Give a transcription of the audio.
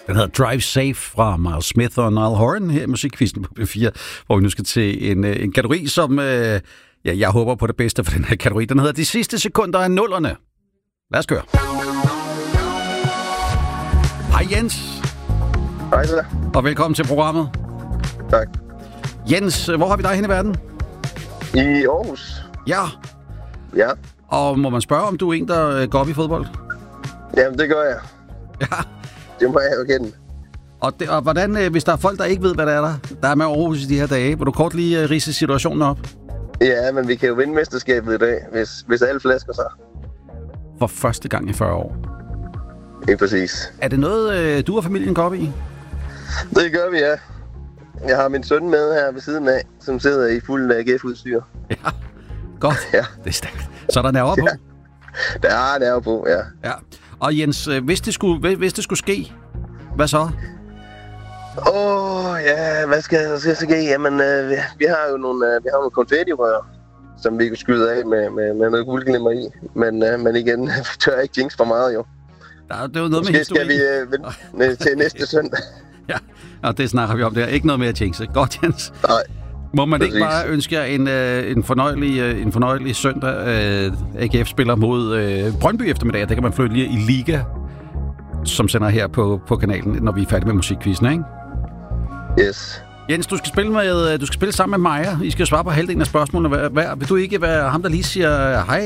Den hedder Drive Safe fra Miles Smith og Niall Horan her i Musikquizzen på P4, hvor vi nu skal til en kategori, som jeg håber på det bedste for den her kategori. Den hedder De sidste sekunder af nullerne. Lad os køre. Hej Jens. Hej så. Og velkommen til programmet. Tak. Jens, hvor har vi dig hen i verden? I Aarhus. Ja. Ja. Og må man spørge, om du er en, der går op i fodbold? Jamen, det gør jeg. Ja. Det må jeg jo kende. Og hvordan, hvis der er folk, der ikke ved, hvad der er med Aarhus i de her dage, vil du kort lige ridse situationen op? Ja, men vi kan jo vinde mesterskabet i dag, hvis alle flasker sig. For første gang i 40 år. Ikke præcis. Er det noget, du og familien går op i? Det gør vi, ja. Jeg har min søn med her ved siden af, som sidder i fuld AGF-udstyr. Ja, godt. Ja. Det er stærkt. Så der er nerver på? Der er nerver på, ja. Ja. Og Jens, hvis det skulle ske, hvad så? Ja, hvad skal der ske? Jamen, vi har jo nogle konfettirør, som vi kan skyde af med noget guldglimmer i. Men igen, vi tør ikke jinx for meget, jo. Det er jo noget måske med historien. Skal vi vente til næste søndag. Ja, og det snakker vi om der. Ikke noget med at jinxe. Godt, Jens. Nej. Må man ikke bare ønske jer en fornøjelig søndag? AGF spiller mod Brøndby eftermiddag. Det kan man flytte lige i Liga, som sender her på kanalen, når vi er færdige med musikquizzen, ikke? Yes. Jens, du skal spille sammen med Maja. I skal svare på halvdelen af spørgsmålene hver. Vil du ikke være ham, der lige siger hej